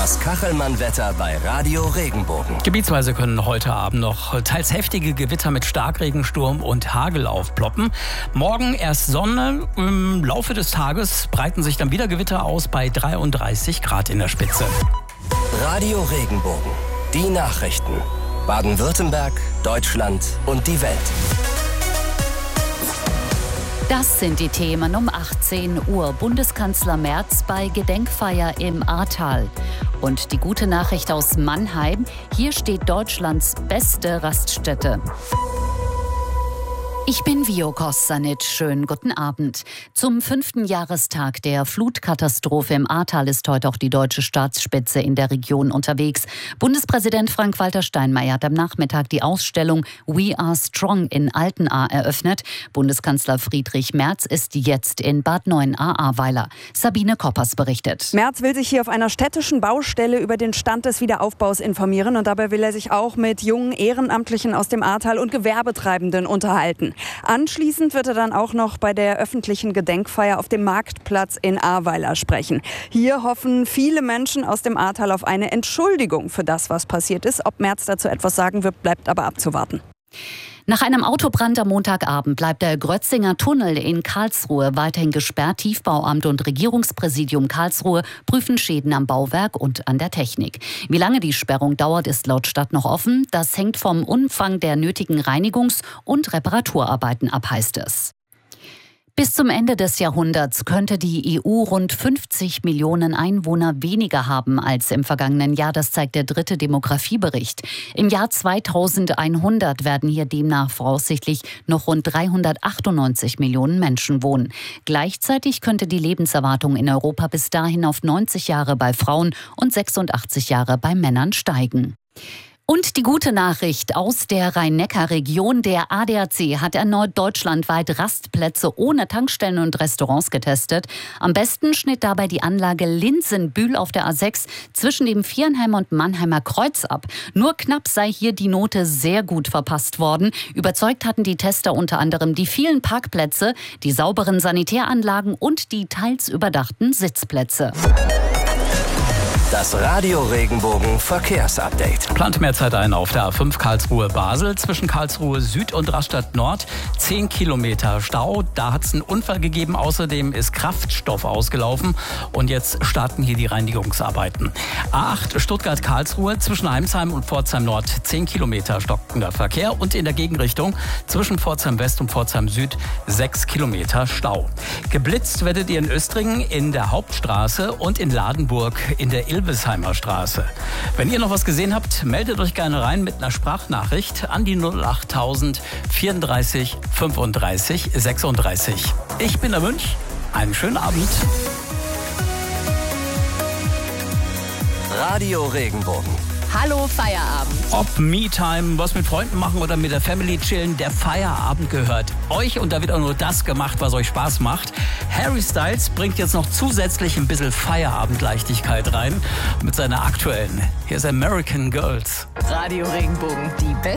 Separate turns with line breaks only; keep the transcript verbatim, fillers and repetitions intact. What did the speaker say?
Das Kachelmann-Wetter bei Radio Regenbogen.
Gebietsweise können heute Abend noch teils heftige Gewitter mit Starkregen, Sturm und Hagel aufploppen. Morgen erst Sonne. Im Laufe des Tages breiten sich dann wieder Gewitter aus bei dreiunddreißig Grad in der Spitze.
Radio Regenbogen. Die Nachrichten. Baden-Württemberg, Deutschland und die Welt.
Das sind die Themen um achtzehn Uhr. Bundeskanzler Merz bei Gedenkfeier im Ahrtal. Und die gute Nachricht aus Mannheim: Hier steht Deutschlands beste Raststätte. Ich bin Vio Kostanic. Schönen guten Abend. Zum fünften Jahrestag der Flutkatastrophe im Ahrtal ist heute auch die deutsche Staatsspitze in der Region unterwegs. Bundespräsident Frank-Walter Steinmeier hat am Nachmittag die Ausstellung We Are Strong in Altenahr eröffnet. Bundeskanzler Friedrich Merz ist jetzt in Bad Neuenahr-Ahrweiler. Sabine Koppers berichtet.
Merz will sich hier auf einer städtischen Baustelle über den Stand des Wiederaufbaus informieren. Und dabei will er sich auch mit jungen Ehrenamtlichen aus dem Ahrtal und Gewerbetreibenden unterhalten. Anschließend wird er dann auch noch bei der öffentlichen Gedenkfeier auf dem Marktplatz in Ahrweiler sprechen. Hier hoffen viele Menschen aus dem Ahrtal auf eine Entschuldigung für das, was passiert ist. Ob Merz dazu etwas sagen wird, bleibt aber abzuwarten.
Nach einem Autobrand am Montagabend bleibt der Grötzinger Tunnel in Karlsruhe weiterhin gesperrt. Tiefbauamt und Regierungspräsidium Karlsruhe prüfen Schäden am Bauwerk und an der Technik. Wie lange die Sperrung dauert, ist laut Stadt noch offen. Das hängt vom Umfang der nötigen Reinigungs- und Reparaturarbeiten ab, heißt es. Bis zum Ende des Jahrhunderts könnte die E U rund fünfzig Millionen Einwohner weniger haben als im vergangenen Jahr. Das zeigt der dritte Demografiebericht. Im Jahr zweitausendeinhundert werden hier demnach voraussichtlich noch rund dreihundertachtundneunzig Millionen Menschen wohnen. Gleichzeitig könnte die Lebenserwartung in Europa bis dahin auf neunzig Jahre bei Frauen und sechsundachtzig Jahre bei Männern steigen. Und die gute Nachricht aus der Rhein-Neckar-Region: Der A D A C hat erneut deutschlandweit Rastplätze ohne Tankstellen und Restaurants getestet. Am besten schnitt dabei die Anlage Linsenbühl auf der A sechs zwischen dem Viernheimer und Mannheimer Kreuz ab. Nur knapp sei hier die Note sehr gut verpasst worden. Überzeugt hatten die Tester unter anderem die vielen Parkplätze, die sauberen Sanitäranlagen und die teils überdachten Sitzplätze.
Das Radio Regenbogen Verkehrsupdate.
Plant mehr Zeit ein auf der A fünf Karlsruhe-Basel zwischen Karlsruhe Süd und Rastatt Nord. Zehn Kilometer Stau. Da hat es einen Unfall gegeben. Außerdem ist Kraftstoff ausgelaufen. Und jetzt starten hier die Reinigungsarbeiten. A acht Stuttgart-Karlsruhe zwischen Heimsheim und Pforzheim Nord. Zehn Kilometer stockender Verkehr. Und in der Gegenrichtung zwischen Pforzheim West und Pforzheim Süd sechs Kilometer Stau. Geblitzt werdet ihr in Östringen in der Hauptstraße und in Ladenburg in der Ilbesheimer Straße. Wenn ihr noch was gesehen habt, meldet euch gerne rein mit einer Sprachnachricht an die null achttausend vierunddreißig fünfunddreißig sechsunddreißig. Ich bin der Münch. Einen schönen Abend.
Radio Regenbogen.
Hallo Feierabend.
Ob Me-Time, was mit Freunden machen oder mit der Family chillen, der Feierabend gehört euch und da wird auch nur das gemacht, was euch Spaß macht. Harry Styles bringt jetzt noch zusätzlich ein bisschen Feierabendleichtigkeit rein mit seiner aktuellen. Hier ist American Girls.
Radio Regenbogen, die beste